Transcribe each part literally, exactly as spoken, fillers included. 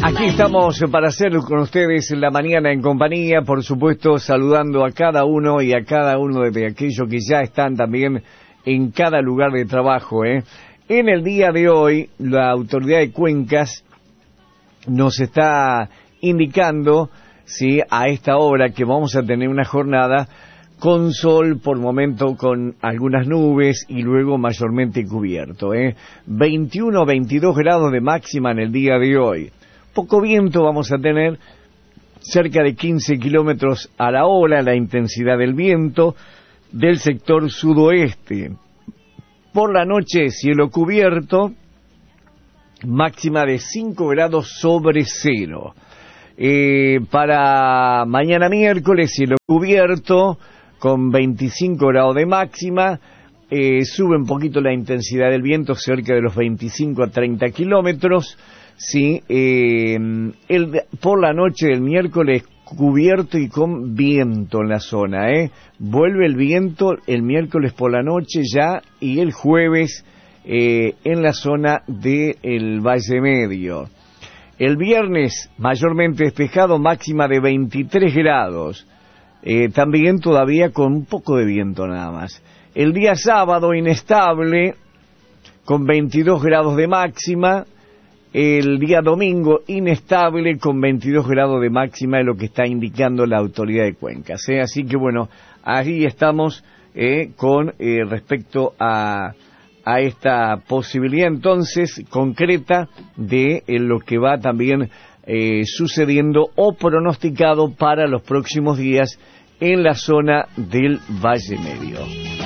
Aquí estamos para hacer con ustedes la mañana en compañía, por supuesto saludando a cada uno y a cada uno de aquellos que ya están también en cada lugar de trabajo, ¿eh? En el día de hoy, la autoridad de Cuencas nos está indicando, sí, a esta hora que vamos a tener una jornada con sol, por momento con algunas nubes y luego mayormente cubierto, ¿eh? veintiuno a veintidós grados de máxima en el día de hoy. Poco viento vamos a tener, cerca de quince kilómetros a la hora, la intensidad del viento del sector sudoeste. Por la noche, cielo cubierto, máxima de cinco grados sobre cero. Eh, para mañana miércoles, cielo cubierto, con veinticinco grados de máxima, eh, sube un poquito la intensidad del viento, cerca de los veinticinco a treinta kilómetros. Sí, eh, el, por la noche del miércoles cubierto y con viento en la zona, ¿eh? Vuelve el viento el miércoles por la noche ya y el jueves eh, en la zona del Valle Medio. El viernes mayormente despejado, máxima de veintitrés grados, eh, también todavía con un poco de viento nada más. El día sábado inestable con veintidós grados de máxima. El día domingo inestable con veintidós grados de máxima es lo que está indicando la autoridad de Cuencas, ¿eh? Así que bueno, ahí estamos eh, con eh, respecto a, a esta posibilidad entonces concreta de eh, lo que va también eh, sucediendo o pronosticado para los próximos días en la zona del Valle Medio.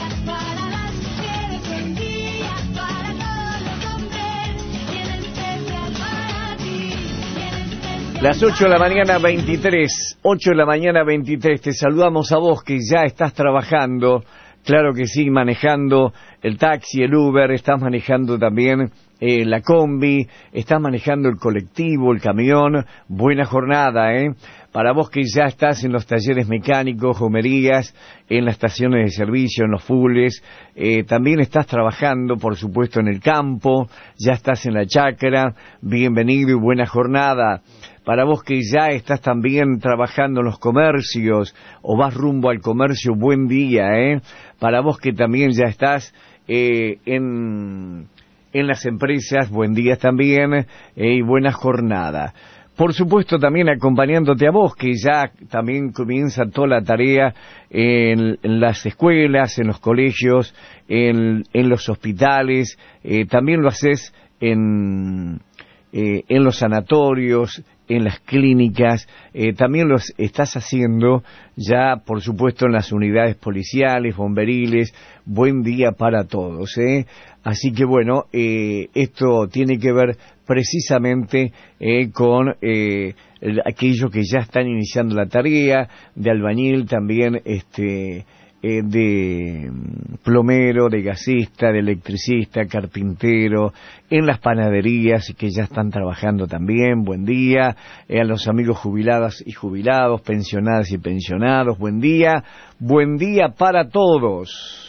Las ocho de la mañana veintitrés, ocho de la mañana veintitrés, te saludamos a vos que ya estás trabajando, claro que sí, manejando el taxi, el Uber, estás manejando también eh, la combi, estás manejando el colectivo, el camión, buena jornada, ¿eh? Para vos que ya estás en los talleres mecánicos, gomerías, en las estaciones de servicio, en los fulles, eh, también estás trabajando, por supuesto, en el campo, ya estás en la chacra, bienvenido y buena jornada. Para vos que ya estás también trabajando en los comercios o vas rumbo al comercio, buen día, ¿eh? Para vos que también ya estás eh, en, en las empresas, buen día también eh, y buena jornada. Por supuesto también acompañándote a vos que ya también comienza toda la tarea en, en las escuelas, en los colegios, en, en los hospitales, eh, también lo haces en, eh, en los sanatorios, en las clínicas, eh, también los estás haciendo ya, por supuesto, en las unidades policiales, bomberiles. Buen día para todos, ¿eh? Así que bueno, eh, esto tiene que ver precisamente eh, con eh, el, aquellos que ya están iniciando la tarea de albañil, también este eh, de plomero, de gasista, de electricista, carpintero, en las panaderías que ya están trabajando también, buen día, eh, a los amigos jubiladas y jubilados, pensionadas y pensionados, buen día, buen día para todos.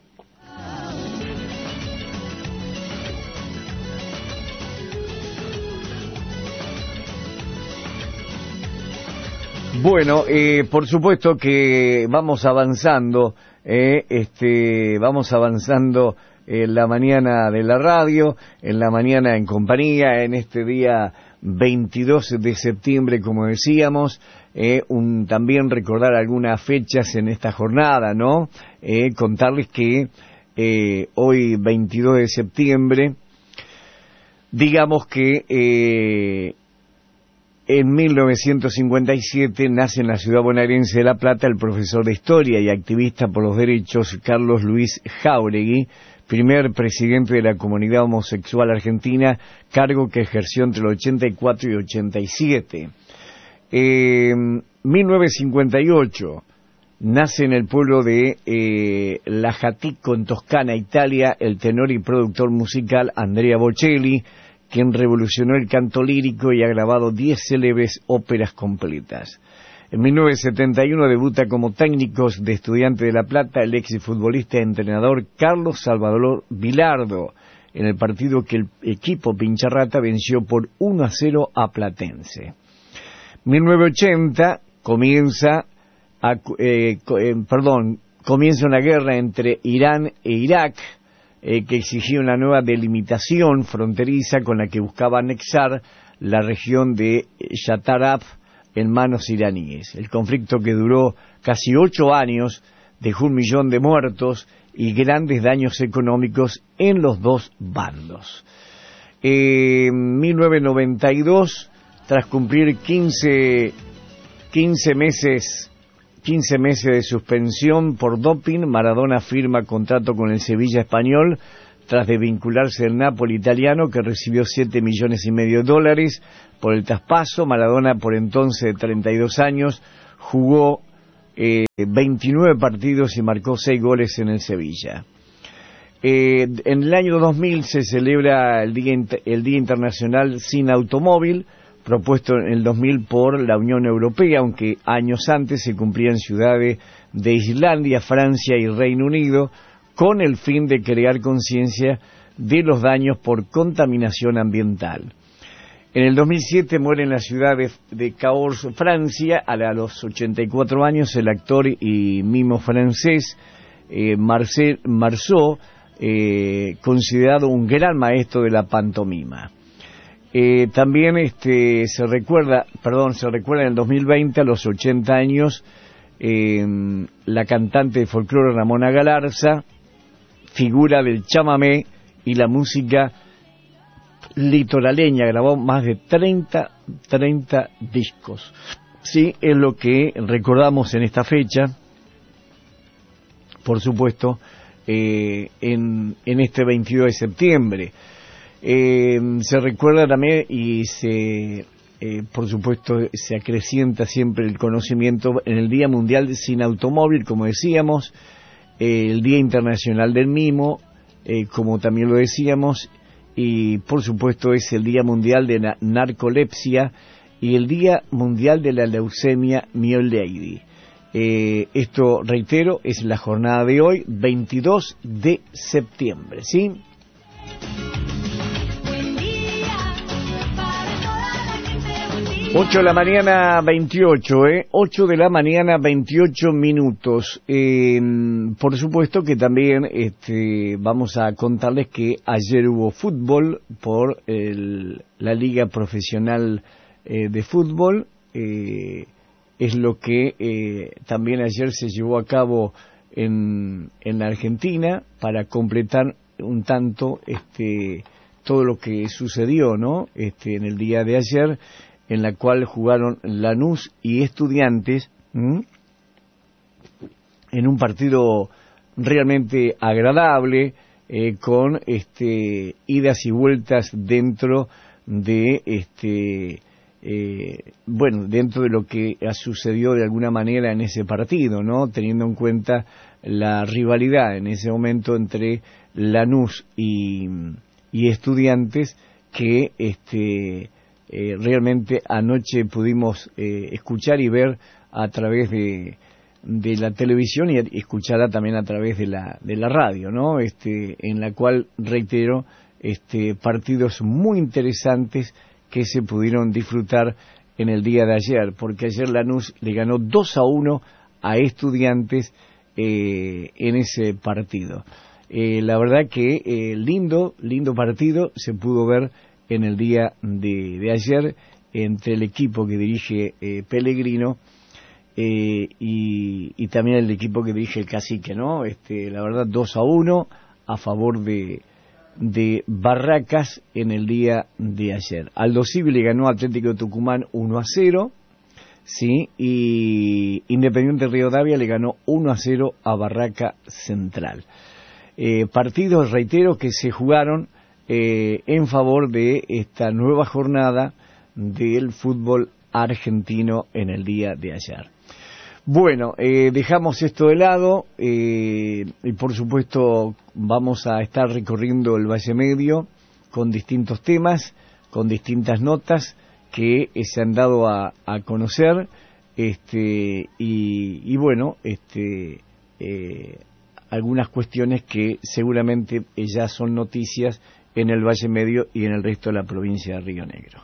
Bueno, eh, por supuesto que vamos avanzando, eh, este, vamos avanzando en la mañana de la radio, en la mañana en compañía, en este día veintidós de septiembre, como decíamos, eh, un, también recordar algunas fechas en esta jornada, ¿no? Eh, contarles que eh, hoy, veintidós de septiembre, digamos que eh, en mil novecientos cincuenta y siete nace en la ciudad bonaerense de La Plata el profesor de Historia y activista por los derechos Carlos Luis Jáuregui, primer presidente de la comunidad homosexual argentina, cargo que ejerció entre el ochenta y cuatro y ochenta y siete. En mil novecientos cincuenta y ocho nace en el pueblo de eh, Lajatico, en Toscana, Italia, el tenor y productor musical Andrea Bocelli, quien revolucionó el canto lírico y ha grabado diez célebres óperas completas. En mil novecientos setenta y uno debuta como técnicos de Estudiantes de La Plata el exfutbolista y entrenador Carlos Salvador Vilardo. en el partido que el equipo Pincharrata venció por uno a cero a Platense. mil novecientos ochenta comienza, a, eh, eh, perdón, comienza una guerra entre Irán e Irak, eh, que exigía una nueva delimitación fronteriza con la que buscaba anexar la región de Yatarab en manos iraníes. El conflicto, que duró casi ocho años, dejó un millón de muertos y grandes daños económicos en los dos bandos. En eh, mil novecientos noventa y dos, tras cumplir quince, quince meses quince meses de suspensión por doping, Maradona firma contrato con el Sevilla español tras desvincularse del Napoli italiano, que recibió siete millones y medio de dólares por el traspaso. Maradona, por entonces de treinta y dos años, jugó eh, veintinueve partidos y marcó seis goles en el Sevilla. Eh, en el año dos mil se celebra el Día, el Día Internacional Sin Automóvil, propuesto en el dos mil por la Unión Europea, aunque años antes se cumplía en ciudades de Islandia, Francia y Reino Unido, con el fin de crear conciencia de los daños por contaminación ambiental. En el dos mil siete muere en la ciudad de, de Cahors, Francia, a los ochenta y cuatro años, el actor y mimo francés eh, Marcel Marceau, eh, considerado un gran maestro de la pantomima. Eh, también este, se recuerda, perdón, se recuerda en el dos mil veinte, a los ochenta años, eh, la cantante de folclore Ramona Galarza, figura del chamamé y la música litoraleña, grabó más de treinta discos. Sí, es lo que recordamos en esta fecha, por supuesto, eh, en, en este veintidós de septiembre. Eh, se recuerda también y se, eh, por supuesto, se acrecienta siempre el conocimiento en el Día Mundial Sin Automóvil, como decíamos, eh, el Día Internacional del Mimo, eh, como también lo decíamos, y por supuesto es el Día Mundial de la Narcolepsia y el Día Mundial de la Leucemia Mieloide. Eh, esto, reitero, es la jornada de hoy, veintidós de septiembre, ¿sí? ocho de la mañana veintiocho, ¿eh? ocho de la mañana veintiocho minutos. Eh, por supuesto que también este, vamos a contarles que ayer hubo fútbol por el, la Liga Profesional eh, de Fútbol. Eh, es lo que eh, también ayer se llevó a cabo en, en la Argentina para completar un tanto este, todo lo que sucedió, ¿no? Este, en el día de ayer, en la cual jugaron Lanús y Estudiantes, ¿m? en un partido realmente agradable, eh, con este, idas y vueltas dentro de este eh, bueno, dentro de lo que sucedió de alguna manera en ese partido, ¿no? Teniendo en cuenta la rivalidad en ese momento entre Lanús y, y Estudiantes, que este Eh, realmente anoche pudimos eh, escuchar y ver a través de, de la televisión y escucharla también a través de la de la radio, ¿no? Este, en la cual, reitero, este, partidos muy interesantes que se pudieron disfrutar en el día de ayer, porque ayer Lanús le ganó dos a uno a Estudiantes eh, en ese partido. Eh, la verdad que eh, lindo, lindo partido se pudo ver en el día de, de ayer entre el equipo que dirige eh, Pellegrino eh, y, y también el equipo que dirige el Cacique, ¿no? Este, la verdad, dos a uno a favor de, de Barracas en el día de ayer. Aldo Civi le ganó a Atlético de Tucumán uno a cero, sí, y Independiente Rivadavia le ganó uno a cero a Barraca Central. Eh, partidos, reitero, que se jugaron Eh, en favor de esta nueva jornada del fútbol argentino en el día de ayer. Bueno, eh, dejamos esto de lado eh, y por supuesto vamos a estar recorriendo el Valle Medio con distintos temas, con distintas notas que eh, se han dado a, a conocer este y, y bueno, este eh, algunas cuestiones que seguramente ya son noticias en el Valle Medio y en el resto de la provincia de Río Negro.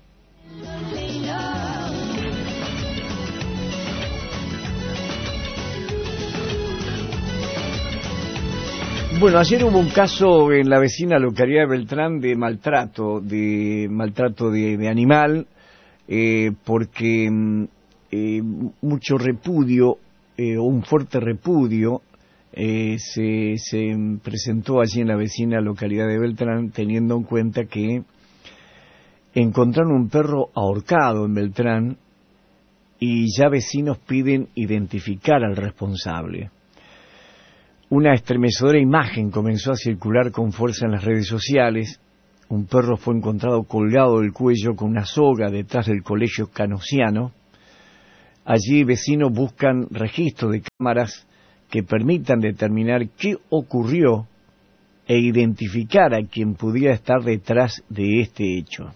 Bueno, ayer hubo un caso en la vecina localidad de Beltrán de maltrato, de maltrato de, de animal, eh, porque eh, mucho repudio, eh, un fuerte repudio, eh, se, se presentó allí en la vecina localidad de Beltrán, teniendo en cuenta que encontraron un perro ahorcado en Beltrán y ya vecinos piden identificar al responsable. Una estremecedora imagen comenzó a circular con fuerza en las redes sociales. Un perro fue encontrado colgado del cuello con una soga detrás del colegio Canosiano. Allí vecinos buscan registros de cámaras que permitan determinar qué ocurrió e identificar a quien pudiera estar detrás de este hecho.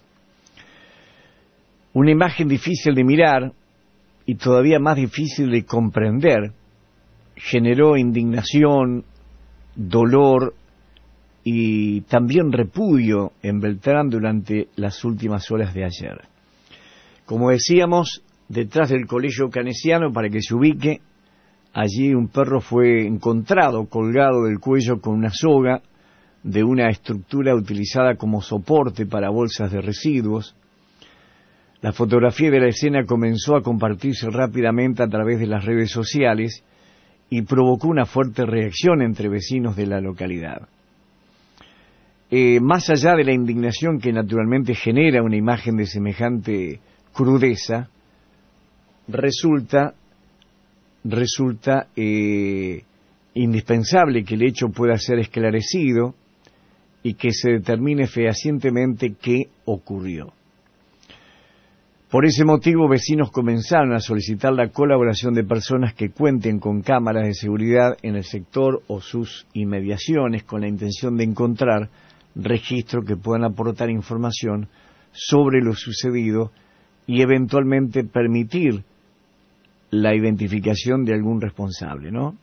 Una imagen difícil de mirar y todavía más difícil de comprender. Generó indignación, dolor y también repudio en Beltrán durante las últimas horas de ayer. Como decíamos, detrás del colegio Canesiano, para que se ubique, allí un perro fue encontrado colgado del cuello con una soga de una estructura utilizada como soporte para bolsas de residuos. La fotografía de la escena comenzó a compartirse rápidamente a través de las redes sociales y provocó una fuerte reacción entre vecinos de la localidad. Eh, más allá de la indignación que naturalmente genera una imagen de semejante crudeza, resulta, resulta eh, indispensable que el hecho pueda ser esclarecido y que se determine fehacientemente qué ocurrió. Por ese motivo, vecinos comenzaron a solicitar la colaboración de personas que cuenten con cámaras de seguridad en el sector o sus inmediaciones con la intención de encontrar registros que puedan aportar información sobre lo sucedido y eventualmente permitir la identificación de algún responsable, ¿no?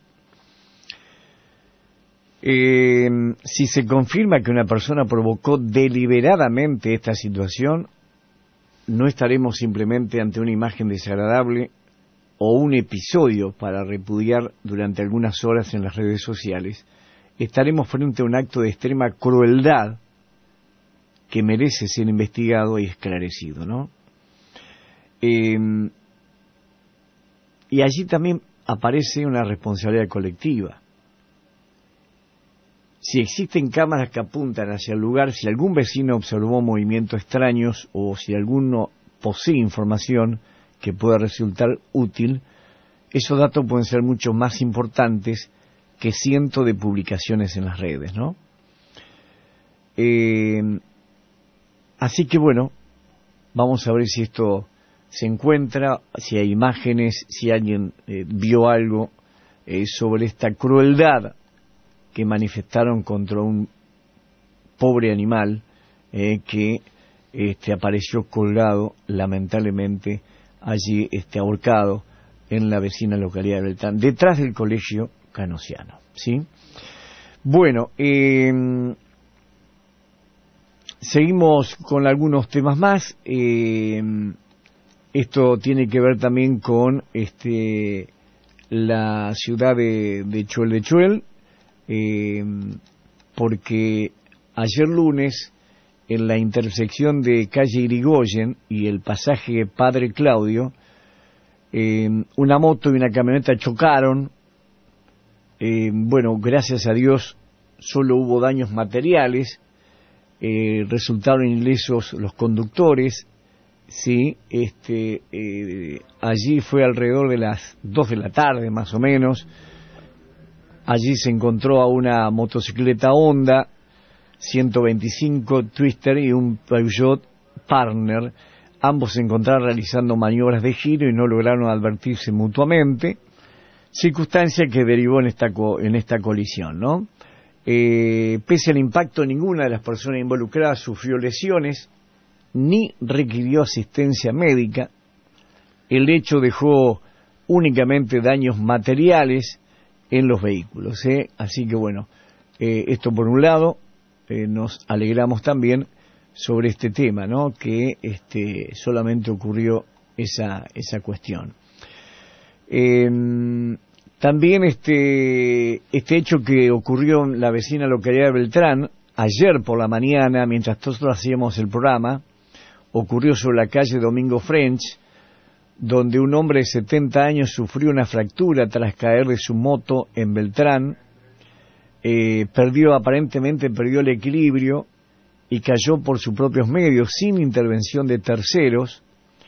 Eh, si se confirma que una persona provocó deliberadamente esta situación, no estaremos simplemente ante una imagen desagradable o un episodio para repudiar durante algunas horas en las redes sociales. Estaremos frente a un acto de extrema crueldad que merece ser investigado y esclarecido, ¿no? Eh, y allí también aparece una responsabilidad colectiva. Si existen cámaras que apuntan hacia el lugar, si algún vecino observó movimientos extraños o si alguno posee información que pueda resultar útil, esos datos pueden ser mucho más importantes que cientos de publicaciones en las redes, ¿no? Eh, así que bueno, vamos a ver si esto se encuentra, si hay imágenes, si alguien eh, vio algo eh, sobre esta crueldad que manifestaron contra un pobre animal eh, que este, apareció colgado, lamentablemente, allí este, ahorcado en la vecina localidad de Beltrán, detrás del colegio Canosiano, ¿sí? Bueno, eh, seguimos con algunos temas más. Eh, esto tiene que ver también con este, la ciudad de, de Chuel de Chuel, Eh, porque ayer lunes en la intersección de calle Irigoyen y el pasaje Padre Claudio, eh, una moto y una camioneta chocaron. Eh, bueno, gracias a Dios solo hubo daños materiales, eh, resultaron ilesos los conductores. Sí, este, eh, allí fue alrededor de las dos de la tarde más o menos. Allí se encontró a una motocicleta Honda ciento veinticinco Twister y un Peugeot Partner. Ambos se encontraron realizando maniobras de giro y no lograron advertirse mutuamente, circunstancia que derivó en esta, co en esta colisión, ¿no? Eh, pese al impacto, ninguna de las personas involucradas sufrió lesiones ni requirió asistencia médica. El hecho dejó únicamente daños materiales en los vehículos, ¿eh? Así que bueno, eh, esto por un lado, eh, nos alegramos también sobre este tema, ¿no? Que este, solamente ocurrió esa, esa cuestión. Eh, también este, este hecho que ocurrió en la vecina localidad de Beltrán, ayer por la mañana, mientras nosotros hacíamos el programa, ocurrió sobre la calle Domingo French, donde un hombre de setenta años sufrió una fractura tras caer de su moto en Beltrán, eh, perdió, aparentemente perdió el equilibrio y cayó por sus propios medios, sin intervención de terceros,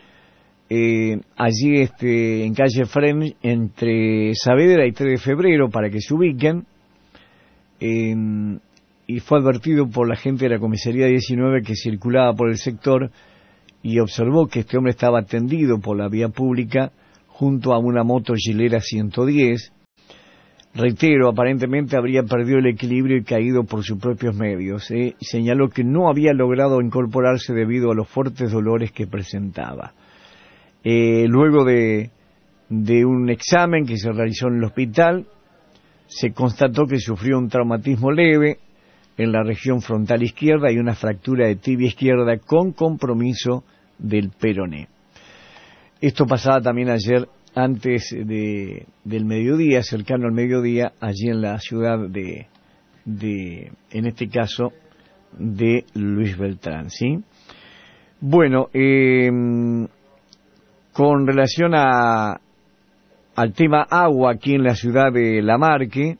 eh, allí este, en calle French, entre Saavedra y tres de febrero, para que se ubiquen, eh, y fue advertido por la gente de la comisaría diecinueve que circulaba por el sector y observó que este hombre estaba tendido por la vía pública junto a una moto Gilera ciento diez. Reitero, aparentemente habría perdido el equilibrio y caído por sus propios medios. ¿eh? Señaló que no había logrado incorporarse debido a los fuertes dolores que presentaba. Eh, luego de, de un examen que se realizó en el hospital, se constató que sufrió un traumatismo leve en la región frontal izquierda y una fractura de tibia izquierda con compromiso del peroné. Esto pasaba también ayer antes de, del mediodía, cercano al mediodía, allí en la ciudad de, de, en este caso, de Luis Beltrán, ¿sí? Bueno, eh, con relación a, al tema agua aquí en la ciudad de Lamarque,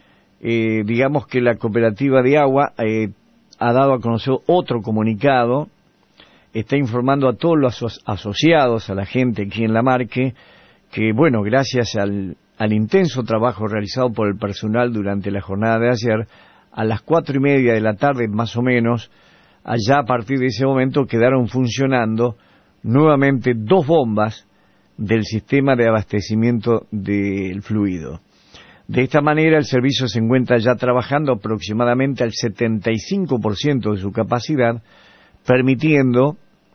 eh, digamos que la cooperativa de agua eh, ha dado a conocer otro comunicado, está informando a todos los aso- asociados, a la gente aquí en Lamarque, que bueno, gracias al, al intenso trabajo realizado por el personal durante la jornada de ayer, a las cuatro y media de la tarde más o menos, allá a partir de ese momento quedaron funcionando nuevamente dos bombas del sistema de abastecimiento del fluido. De esta manera el servicio se encuentra ya trabajando aproximadamente al setenta y cinco por ciento de su capacidad, permitiendo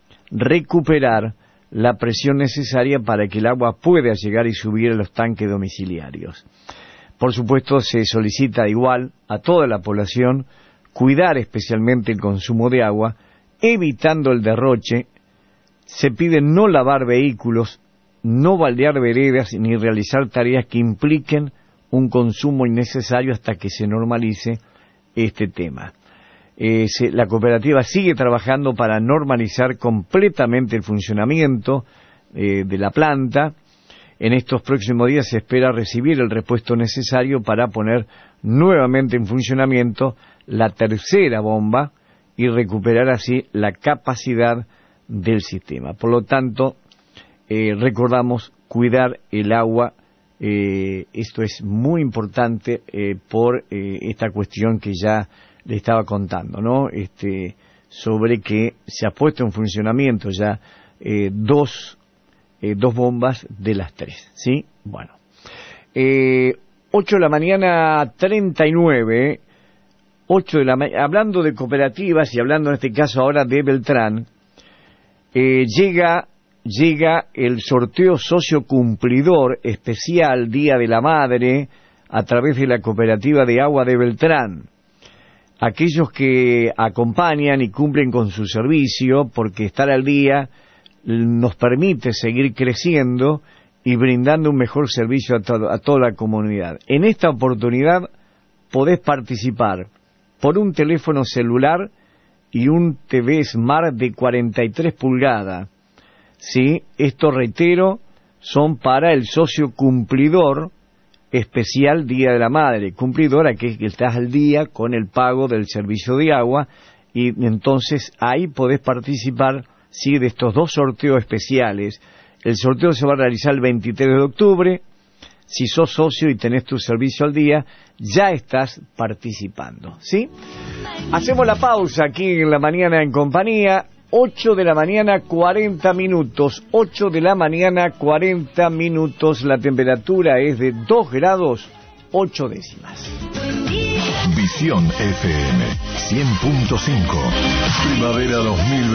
recuperar la presión necesaria para que el agua pueda llegar y subir a los tanques domiciliarios. Por supuesto, se solicita igual a toda la población cuidar especialmente el consumo de agua, evitando el derroche. Se pide no lavar vehículos, no baldear veredas ni realizar tareas que impliquen un consumo innecesario hasta que se normalice este tema. Eh, se, la cooperativa sigue trabajando para normalizar completamente el funcionamiento eh, de la planta. En estos próximos días se espera recibir el repuesto necesario para poner nuevamente en funcionamiento la tercera bomba y recuperar así la capacidad del sistema. Por lo tanto, eh, recordamos cuidar el agua. Eh, esto es muy importante eh, por eh, esta cuestión que ya le estaba contando, ¿no? Este, sobre que se ha puesto en funcionamiento ya eh, dos, eh, dos bombas de las tres, ¿sí? Bueno, eh, ocho de la mañana, treinta y nueve, ocho de la mañana, hablando de cooperativas y hablando en este caso ahora de Beltrán, eh, llega, llega el sorteo socio cumplidor especial Día de la Madre a través de la cooperativa de agua de Beltrán. Aquellos que acompañan y cumplen con su servicio, porque estar al día nos permite seguir creciendo y brindando un mejor servicio a, to- a toda la comunidad. En esta oportunidad podés participar por un teléfono celular y un T V Smart de cuarenta y tres pulgadas. ¿Sí? Esto, reitero, son para el socio cumplidor especial Día de la Madre, cumplidora que, que estás al día con el pago del servicio de agua, y entonces ahí podés participar, sí, de estos dos sorteos especiales. El sorteo se va a realizar el veintitrés de octubre. Si sos socio y tenés tu servicio al día, ya estás participando, ¿sí? Hacemos la pausa aquí en la mañana en compañía. Ocho de la mañana, cuarenta minutos. Ocho de la mañana, cuarenta minutos. La temperatura es de dos grados, ocho décimas. Visión F M, cien punto cinco. Primavera dos mil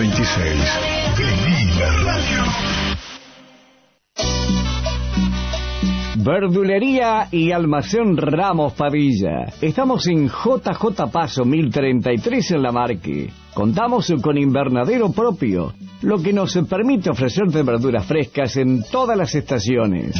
veintiséis. Vení la radio. Verdulería y Almacén Ramos Padilla. Estamos en J J Paso mil treinta y tres en La Marque. Contamos con invernadero propio, lo que nos permite ofrecerte verduras frescas en todas las estaciones.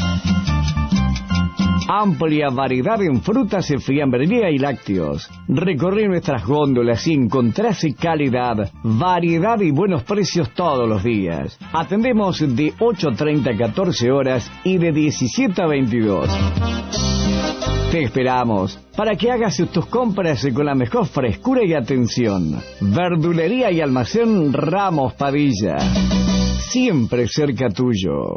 Amplia variedad en frutas, fiambrería y lácteos. Recorre nuestras góndolas y encontrás calidad, variedad y buenos precios todos los días. Atendemos de ocho treinta a catorce horas y de diecisiete a veintidós. Te esperamos para que hagas tus compras con la mejor frescura y atención. Verdulería y Almacén Ramos Padilla. Siempre cerca tuyo.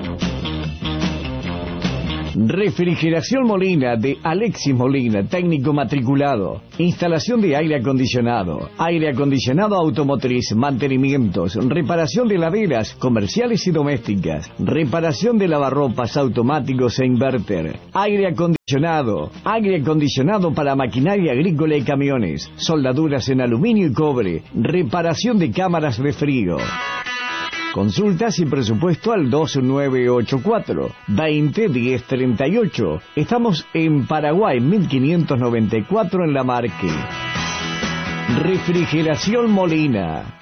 Refrigeración Molina de Alexis Molina, técnico matriculado. Instalación de aire acondicionado, aire acondicionado automotriz, mantenimientos, reparación de heladeras comerciales y domésticas, reparación de lavarropas automáticos e inverter, aire acondicionado, aire acondicionado para maquinaria agrícola y camiones, soldaduras en aluminio y cobre, reparación de cámaras de frío. Consultas y presupuesto al dos nueve ocho cuatro, veinte diez treinta y ocho. Estamos en Paraguay mil quinientos noventa y cuatro en La Marque. Refrigeración Molina.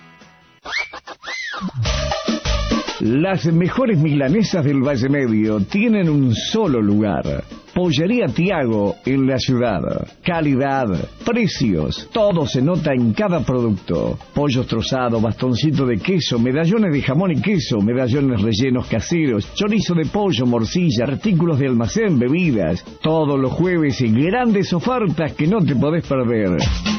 Las mejores milanesas del Valle Medio tienen un solo lugar. Pollería Tiago en la ciudad. Calidad, precios, todo se nota en cada producto. Pollos trozados, bastoncito de queso, medallones de jamón y queso, medallones rellenos caseros, chorizo de pollo, morcilla, artículos de almacén, bebidas. Todos los jueves y grandes ofertas que no te podés perder.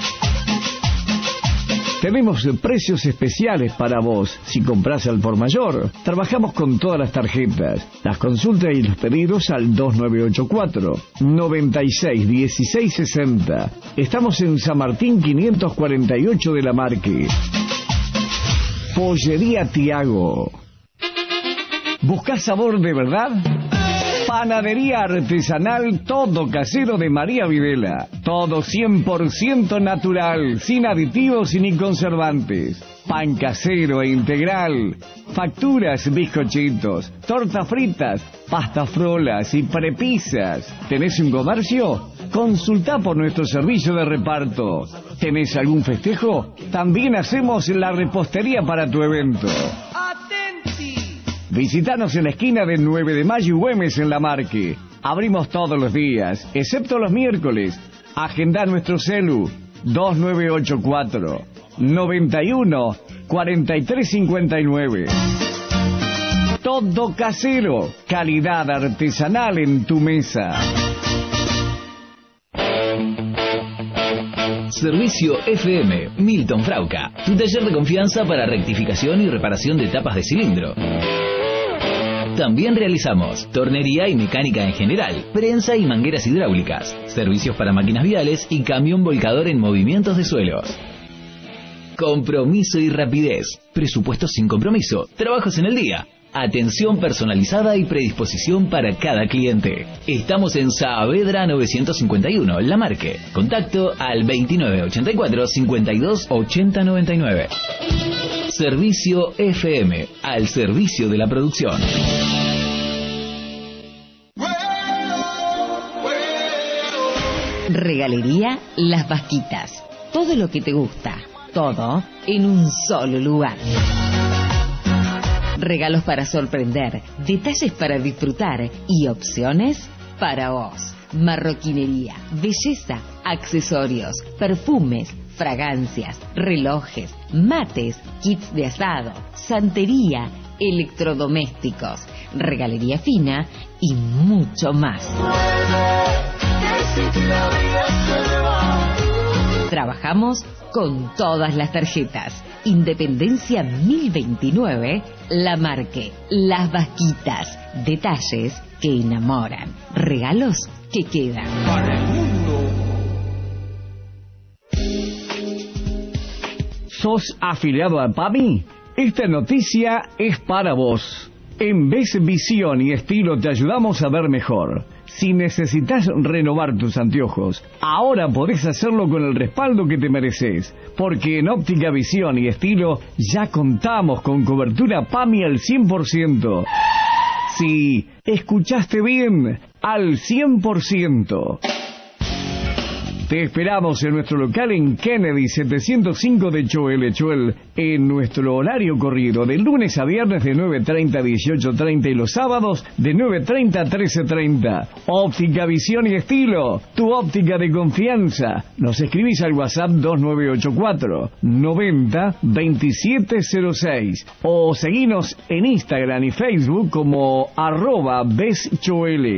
Tenemos precios especiales para vos si compras al por mayor. Trabajamos con todas las tarjetas. Las consultas y los pedidos al dos nueve ocho cuatro, noventa y seis, dieciséis sesenta. Estamos en San Martín quinientos cuarenta y ocho de La Marque. Pollería Tiago. ¿Buscás sabor de verdad? Panadería artesanal Todo Casero de María Videla. Todo cien por ciento natural, sin aditivos ni conservantes. Pan casero e integral. Facturas, bizcochitos, tortas fritas, pastas frolas y prepisas. ¿Tenés un comercio? Consultá por nuestro servicio de reparto. ¿Tenés algún festejo? También hacemos la repostería para tu evento. Visítanos en la esquina de nueve de mayo y Güemes en La Marque. Abrimos todos los días, excepto los miércoles. Agenda nuestro celu dos nueve ocho cuatro, noventa y uno, cuarenta y tres cincuenta y nueve. Todo casero, calidad artesanal en tu mesa. Servicio F M Milton Frauca, tu taller de confianza para rectificación y reparación de tapas de cilindro. También realizamos tornería y mecánica en general, prensa y mangueras hidráulicas, servicios para máquinas viales y camión volcador en movimientos de suelos. Compromiso y rapidez, presupuestos sin compromiso, trabajos en el día, atención personalizada y predisposición para cada cliente. Estamos en Saavedra novecientos cincuenta y uno, La Marque. Contacto al veintinueve ochenta y cuatro, cincuenta y dos ochenta noventa y nueve. Servicio F M, al servicio de la producción. Regalería Las Vasquitas. Todo lo que te gusta, todo en un solo lugar. Regalos para sorprender, detalles para disfrutar y opciones para vos. Marroquinería, belleza, accesorios, perfumes, fragancias, relojes, mates, kits de asado, santería, electrodomésticos, regalería fina y mucho más. Trabajamos con todas las tarjetas. Independencia mil veintinueve, La Marque. Las Vasquitas. Detalles que enamoran. Regalos que quedan. Para el mundo. ¿Sos afiliado a PAMI? Esta noticia es para vos. En Ves Visión y Estilo te ayudamos a ver mejor. Si necesitas renovar tus anteojos, ahora podés hacerlo con el respaldo que te mereces, porque en Óptica Visión y Estilo ya contamos con cobertura PAMI al cien por ciento. Sí, escuchaste bien. al cien por ciento. Te esperamos en nuestro local en Kennedy setecientos cinco de Choel, en nuestro horario corrido, de lunes a viernes de nueve treinta a dieciocho treinta y los sábados de nueve treinta a trece treinta. Óptica, visión y estilo, tu óptica de confianza. Nos escribís al WhatsApp dos nueve ocho cuatro, noventa, veintisiete cero seis o seguinos en Instagram y Facebook como arroba beschoel.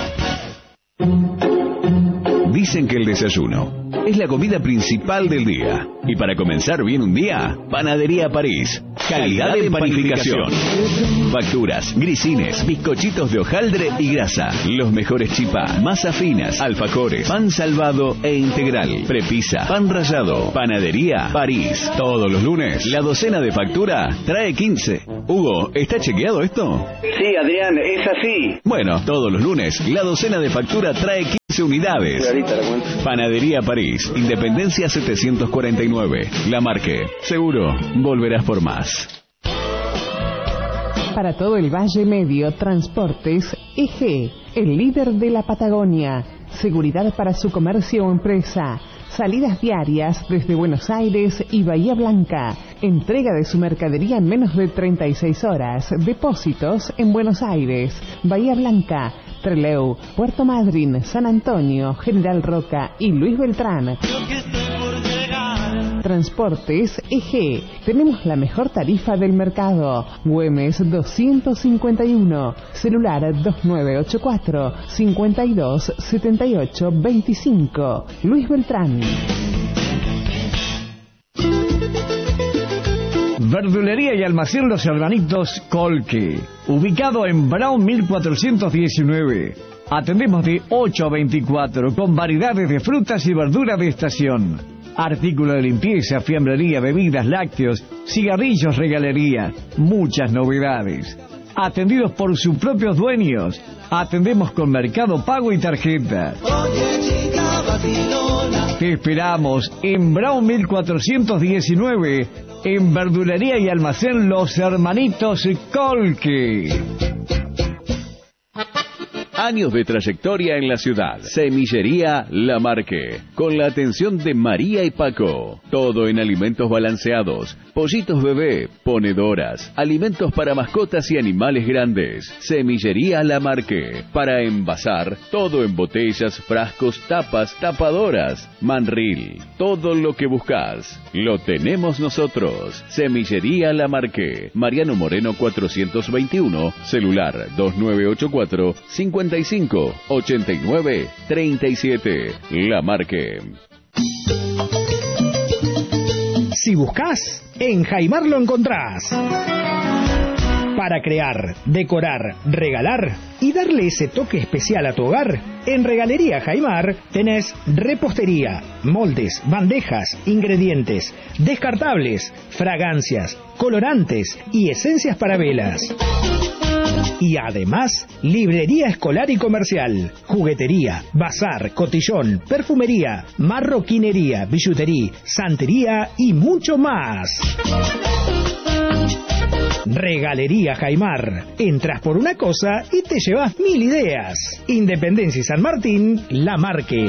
Dicen que el desayuno es la comida principal del día. Y para comenzar bien un día, Panadería París. Calidad en panificación. Facturas, grisines, bizcochitos de hojaldre y grasa. Los mejores chipá, masa finas, alfajores, pan salvado e integral, prepisa, pan rallado. Panadería París. Todos los lunes, la docena de factura trae quince. Hugo, ¿está chequeado esto? Sí, Adrián, es así. Bueno, todos los lunes, la docena de factura trae quince unidades. Panadería París, Independencia setecientos cuarenta y nueve. La Marque. Seguro, volverás por más. Para todo el Valle Medio, Transportes E G, el líder de la Patagonia. Seguridad para su comercio o empresa. Salidas diarias desde Buenos Aires y Bahía Blanca. Entrega de su mercadería en menos de treinta y seis horas. Depósitos en Buenos Aires, Bahía Blanca, Trelew, Puerto Madryn, San Antonio, General Roca y Luis Beltrán. Transportes E G. Tenemos la mejor tarifa del mercado. Güemes doscientos cincuenta y uno. Celular dos nueve ocho cuatro, cincuenta y dos, setenta y ocho veinticinco. Luis Beltrán. Verdulería y almacén Los Hermanitos Colque, ubicado en Brown mil cuatrocientos diecinueve. Atendemos de ocho a veinticuatro con variedades de frutas y verduras de estación. Artículos de limpieza, fiambrería, bebidas, lácteos, cigarrillos, regalería. Muchas novedades. Atendidos por sus propios dueños. Atendemos con Mercado Pago y tarjeta. Te esperamos en Brown mil cuatrocientos diecinueve, en Verdulería y Almacén Los Hermanitos Colque. Años de trayectoria en la ciudad. Semillería La Marque, con la atención de María y Paco. Todo en alimentos balanceados, pollitos bebé, ponedoras, alimentos para mascotas y animales grandes. Semillería La Marque, para envasar, todo en botellas, frascos, tapas, tapadoras, manril. Todo lo que buscas, lo tenemos nosotros. Semillería La Marque, Mariano Moreno cuatrocientos veintiuno, celular dos nueve ocho cuatro, cincuenta y cinco, ochenta y nueve, treinta y siete. La Marque. Si buscas, en Jaimar lo encontrás. Para crear, decorar, regalar y darle ese toque especial a tu hogar, en Regalería Jaimar tenés repostería, moldes, bandejas, ingredientes, descartables, fragancias, colorantes y esencias para velas. Y además, librería escolar y comercial, juguetería, bazar, cotillón, perfumería, marroquinería, billutería, santería y mucho más. Regalería Jaimar. Entras por una cosa y te llevas mil ideas. Independencia y San Martín, La Marque.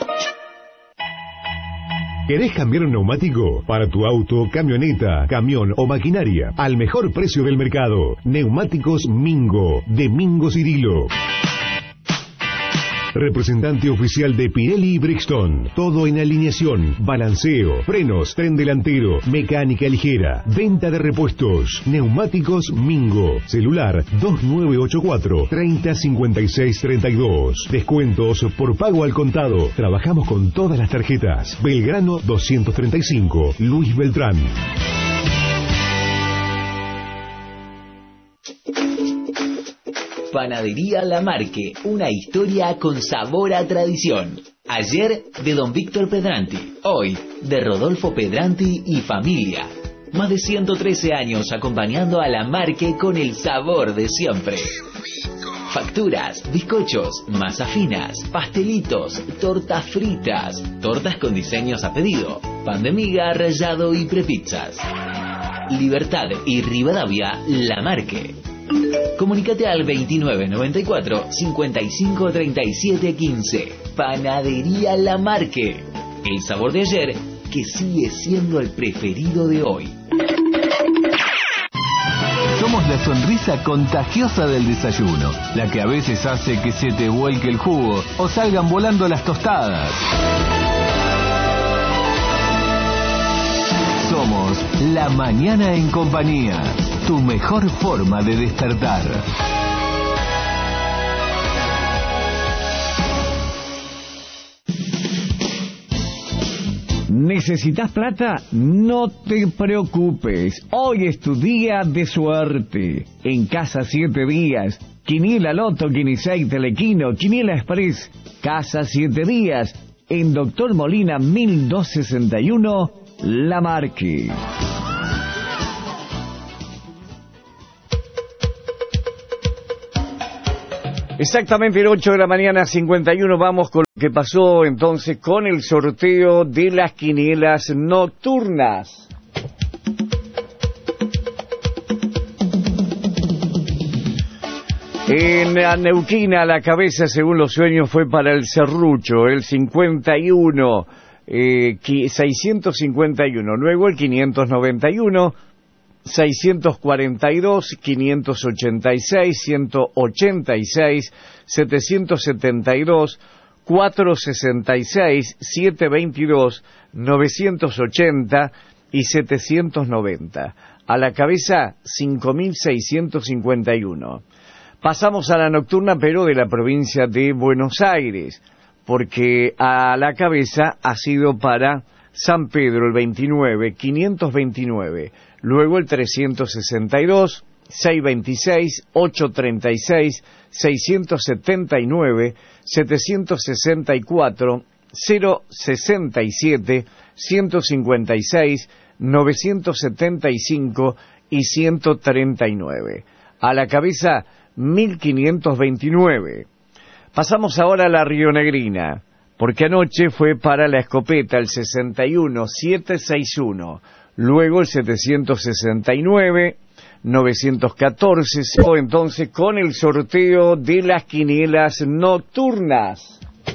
¿Querés cambiar un neumático? Para tu auto, camioneta, camión o maquinaria, al mejor precio del mercado. Neumáticos Mingo, de Mingo Cirilo. Representante oficial de Pirelli y Brixton. Todo en alineación, balanceo, frenos, tren delantero, mecánica ligera, venta de repuestos. Neumáticos Mingo. Celular dos nueve ocho cuatro, treinta, cincuenta y seis, treinta y dos. Descuentos por pago al contado. Trabajamos con todas las tarjetas. Belgrano doscientos treinta y cinco, Luis Beltrán. Panadería La Marque, una historia con sabor a tradición. Ayer de don Víctor Pedranti, hoy de Rodolfo Pedranti y familia. Más de ciento trece años acompañando a La Marque con el sabor de siempre. Facturas, bizcochos, masa finas, pastelitos, tortas fritas, tortas con diseños a pedido, pan de miga, rallado y prepizzas. Libertad y Rivadavia, La Marque. Comunícate al veintinueve noventa y cuatro cincuenta y cinco treinta y siete quince. Panadería La Marque. El sabor de ayer que sigue siendo el preferido de hoy. Somos la sonrisa contagiosa del desayuno, la que a veces hace que se te vuelque el jugo o salgan volando las tostadas. Somos La Mañana en Compañía, tu mejor forma de despertar. ¿Necesitas plata? No te preocupes. Hoy es tu día de suerte. En Casa Siete Días, Quiniela Loto, Quinisei, Telequino, Quiniela Express. Casa Siete Días, en Doctor Molina mil doscientos sesenta y uno, La Marque. Exactamente el ocho de la mañana, cincuenta y uno, vamos con lo que pasó entonces con el sorteo de las quinielas nocturnas. En Neuquina, la cabeza, según los sueños, fue para el Serrucho, el cincuenta y uno, eh, seiscientos cincuenta y uno, luego el quinientos noventa y uno, seiscientos cuarenta y dos, quinientos ochenta y seis, ciento ochenta y seis, setecientos setenta y dos, cuatrocientos sesenta y seis, setecientos veintidós, novecientos ochenta y setecientos noventa. A la cabeza, cinco mil seiscientos cincuenta y uno. Pasamos a la nocturna, pero de la provincia de Buenos Aires, porque a la cabeza ha sido para San Pedro el veintinueve, quinientos veintinueve. Luego el trescientos sesenta y dos, seiscientos veintiséis, ochocientos treinta y seis, seiscientos setenta y nueve, setecientos sesenta y cuatro, cero sesenta y siete, ciento cincuenta y seis, novecientos setenta y cinco y ciento treinta y nueve. A la cabeza, mil quinientos veintinueve. Pasamos ahora a la rionegrina, porque anoche fue para la escopeta el sesenta y uno, setecientos sesenta y uno. Luego el setecientos sesenta y nueve, novecientos catorce, entonces con el sorteo de las quinielas nocturnas.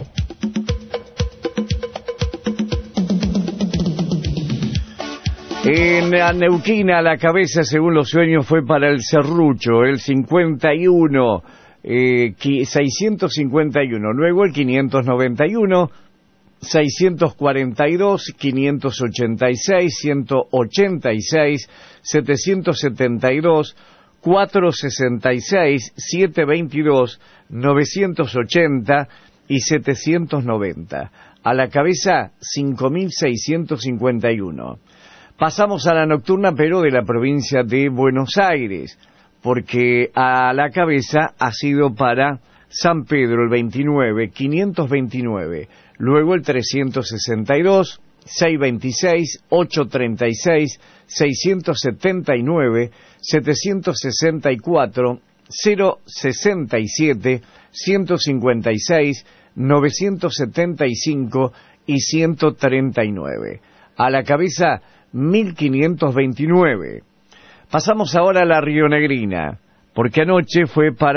En Neuquina, la cabeza, según los sueños, fue para el Serrucho, el cincuenta y uno, eh, seiscientos cincuenta y uno, luego el quinientos noventa y uno, seiscientos cuarenta y dos, quinientos ochenta y seis, ciento ochenta y seis, setecientos setenta y dos, cuatrocientos sesenta y seis, setecientos veintidós, novecientos ochenta y setecientos noventa. A la cabeza, cinco mil seiscientos cincuenta y uno. Pasamos a la nocturna, pero de la provincia de Buenos Aires, porque a la cabeza ha sido para San Pedro el veintinueve, quinientos veintinueve. Luego el trescientos sesenta y dos, seiscientos veintiséis, ochocientos treinta y seis, seiscientos setenta y nueve, setecientos sesenta y cuatro, cero sesenta y siete, ciento cincuenta y seis, novecientos setenta y cinco y ciento treinta y nueve. A la cabeza, mil quinientos veintinueve. Pasamos ahora a la rionegrina, porque anoche fue para